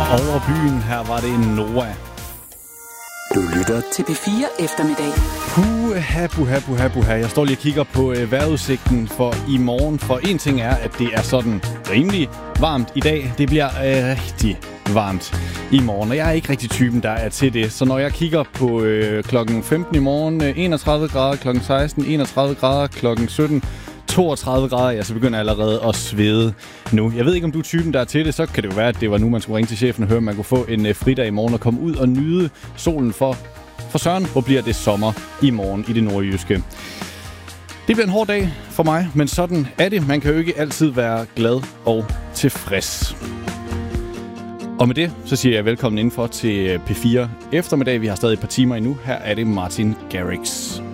Over byen, her var det Noah. Du lytter til P4 Eftermiddag. Buha. Jeg står lige og kigger på vejrudsigten for i morgen. For en ting er, at det er sådan rimelig varmt i dag. Det bliver rigtig varmt i morgen, og jeg er ikke rigtig typen, der er til det. Så når jeg kigger på klokken 15 i morgen, 31 grader, klokken 16, 31 grader, klokken 17, 32 grader, ja, så begynder jeg allerede at svede nu. Jeg ved ikke, om du er typen, der er til det, så kan det jo være, at det var nu, man skulle ringe til chefen og høre, om man kunne få en fridag i morgen og komme ud og nyde solen for søren, hvor bliver det sommer i morgen i det nordjyske. Det bliver en hård dag for mig, men sådan er det. Man kan jo ikke altid være glad og tilfreds. Og med det, så siger jeg velkommen indenfor til P4 Eftermiddag. Vi har stadig et par timer endnu. Her er det Martin Garrix.